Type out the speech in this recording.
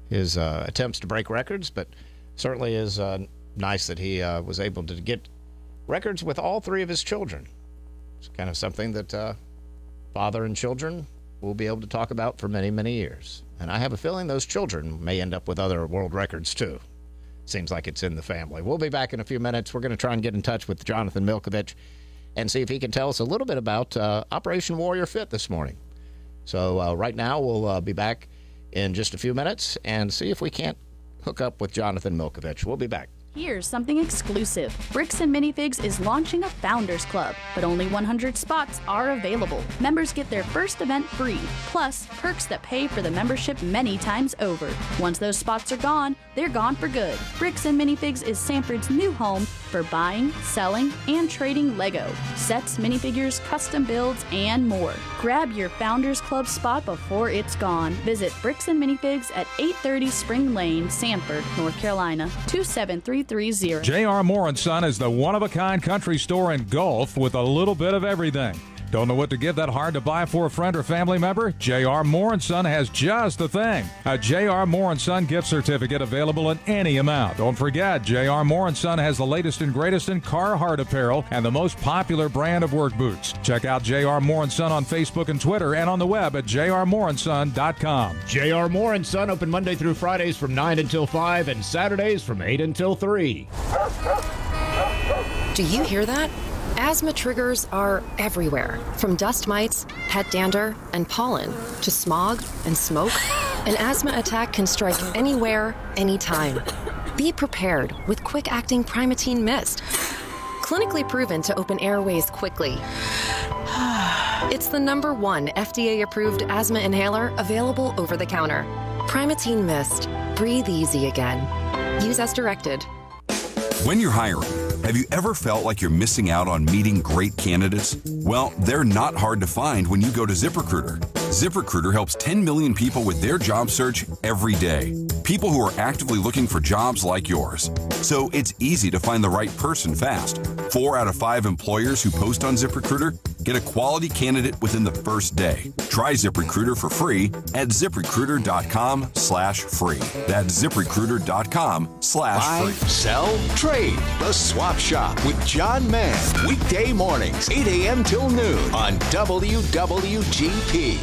his attempts to break records, but certainly is nice that he was able to get records with all three of his children. It's kind of something that father and children will be able to talk about for many, many years. And I have a feeling those children may end up with other world records, too. Seems like it's in the family. We'll be back in a few minutes. We're going to try and get in touch with Jonathan Milkovich and see if he can tell us a little bit about Operation Warrior Fit this morning. So right now, we'll be back in just a few minutes and see if we can't hook up with Jonathan Milkovich. We'll be back. Here's something exclusive. Bricks and Minifigs is launching a Founders Club, but only 100 spots are available. Members get their first event free, plus perks that pay for the membership many times over. Once those spots are gone, they're gone for good. Bricks and Minifigs is Sanford's new home for buying, selling, and trading Lego, sets, minifigures, custom builds, and more. Grab your Founders Club spot before it's gone. Visit Bricks and Minifigs at 830 Spring Lane, Sanford, North Carolina, 27330. J.R. Moore & Son is the one-of-a-kind country store in Gulf with a little bit of everything. Don't know what to give that hard to buy for a friend or family member? J.R. Moore & Son has just the thing. A J.R. Moore & Son gift certificate available in any amount. Don't forget, J.R. Moore & Son has the latest and greatest in Carhartt apparel and the most popular brand of work boots. Check out J.R. Moore & Son on Facebook and Twitter and on the web at jrmooreandson.com. J.R. Moore & Son open Monday through Fridays from 9 until 5 and Saturdays from 8 until 3. Do you hear that? Asthma triggers are everywhere, from dust mites, pet dander, and pollen, to smog and smoke. An asthma attack can strike anywhere, anytime. Be prepared with quick-acting Primatene Mist. Clinically proven to open airways quickly. It's the #1 FDA-approved asthma inhaler available over the counter. Primatene Mist. Breathe easy again. Use as directed. When you're hiring, have you ever felt like you're missing out on meeting great candidates? Well, they're not hard to find when you go to ZipRecruiter. ZipRecruiter helps 10 million people with their job search every day. People who are actively looking for jobs like yours. So it's easy to find the right person fast. 4 out of 5 employers who post on ZipRecruiter get a quality candidate within the first day. Try ZipRecruiter for free at ZipRecruiter.com/free. That's ZipRecruiter.com/free. Buy, sell, trade. The Swap Shop with John Mann. Weekday mornings, 8 a.m. till noon on WWGP.